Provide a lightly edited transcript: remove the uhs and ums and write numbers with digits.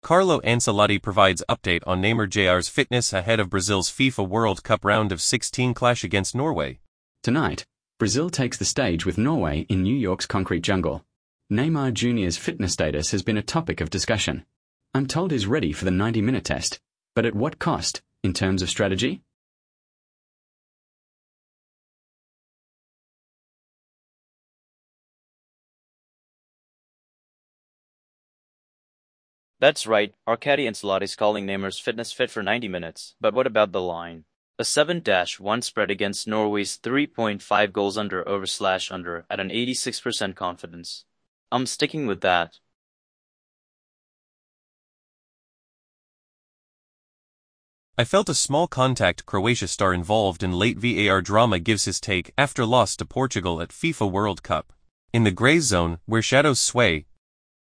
Carlo Ancelotti provides update on Neymar Jr's fitness ahead of Brazil's FIFA World Cup round of 16 clash against Norway. Tonight, Brazil takes the stage with Norway in New York's concrete jungle. Neymar Jr.'s fitness status has been a topic of discussion. I'm told he's ready for the 90-minute test, but at what cost, in terms of strategy? That's right, Arcadi Ancelotti's calling Neymar's fitness fit for 90 minutes, but what about the line? A 7-1 spread against Norway's 3.5 goals under over/under at an 86% confidence. I'm sticking with that. I felt a small contact. Croatia star involved in late VAR drama gives his take after loss to Portugal at FIFA World Cup. In the grey zone, where shadows sway,